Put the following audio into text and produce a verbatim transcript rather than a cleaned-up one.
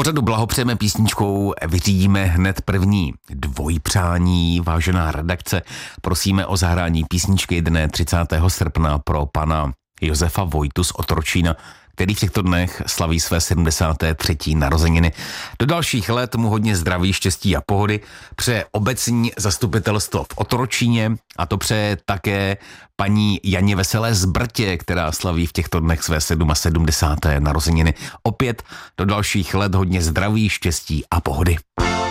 pořadu blahopřejeme písničkou, vyřídíme hned první dvojpřání. Vážená redakce, prosíme o zahrání písničky dne třicátého srpna pro pana Josefa Vojtu z Otročína, který v těchto dnech slaví své sedmdesáté třetí narozeniny. Do dalších let mu hodně zdraví, štěstí a pohody přeje obecní zastupitelstvo v Otročíně a to přeje také paní Janě Veselé z Brtě, která slaví v těchto dnech své sedmdesáté sedmé narozeniny. Opět do dalších let hodně zdraví, štěstí a pohody.